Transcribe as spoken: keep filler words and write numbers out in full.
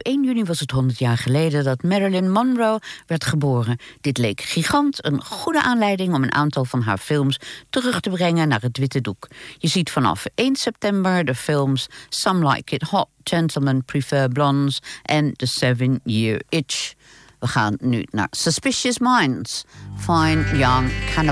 één juni was het honderd jaar geleden dat Marilyn Monroe werd geboren. Dit leek gigant, een goede aanleiding om een aantal van haar films terug te brengen naar het witte doek. Je ziet vanaf één september de films Some Like It Hot, Gentlemen Prefer Blondes en The Seven Year Itch. We gaan nu naar Suspicious Minds, Fine Young Cannibal.